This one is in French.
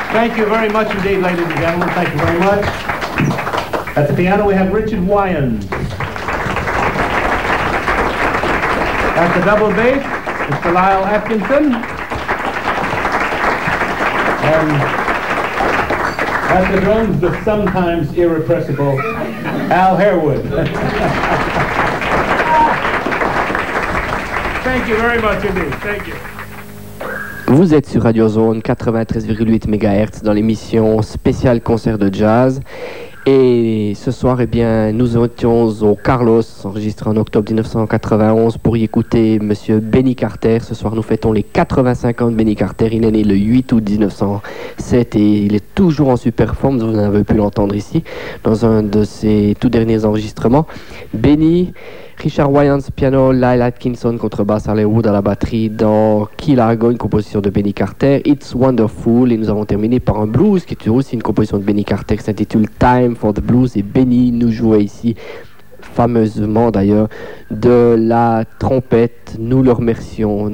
Thank you very much indeed, ladies and gentlemen. Thank you very much. At the piano, we have Richard Wyans. At the double bass, Mr. Lyle Atkinson. And at the drums, the sometimes irrepressible Al Harewood. Thank you very much indeed. Thank you. Vous êtes sur Radio Zone 93,8 MHz dans l'émission spéciale concert de jazz. Et ce soir, eh bien, nous étions au Carlos, enregistré en octobre 1991, pour y écouter Monsieur Benny Carter. Ce soir, nous fêtons les 85 ans de Benny Carter. Il est né le 8 août 1907 et il est toujours en super forme. Vous avez pu l'entendre ici, dans un de ses tout derniers enregistrements. Benny, Richard Wyans, piano, Lyle Atkinson, contrebasse, Al Harewood à la batterie dans Key Largo, une composition de Benny Carter, It's Wonderful, et nous avons terminé par un blues qui est aussi une composition de Benny Carter qui s'intitule Time for the Blues, et Benny nous jouait ici fameusement d'ailleurs de la trompette. Nous le remercions.